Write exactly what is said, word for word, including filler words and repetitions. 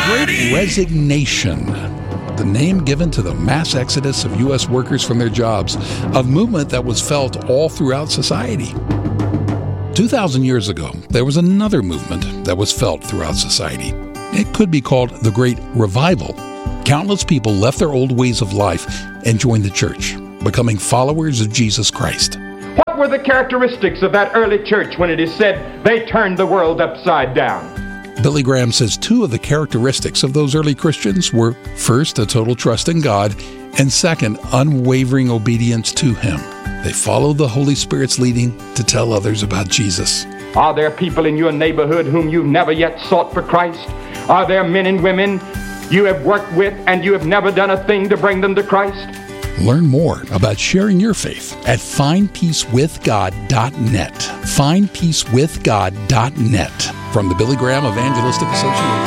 Great Resignation, the name given to the mass exodus of U S workers from their jobs, a movement that was felt all throughout society. two thousand years ago, there was another movement that was felt throughout society. It could be called the Great Revival. Countless people left their old ways of life and joined the church, becoming followers of Jesus Christ. What were the characteristics of that early church when it is said they turned the world upside down? Billy Graham says two of the characteristics of those early Christians were, first, a total trust in God, and second, unwavering obedience to Him. They followed the Holy Spirit's leading to tell others about Jesus. Are there people in your neighborhood whom you've never yet sought for Christ? Are there men and women you have worked with and you have never done a thing to bring them to Christ? Learn more about sharing your faith at find peace with god dot net. find peace with god dot net from the Billy Graham Evangelistic Association.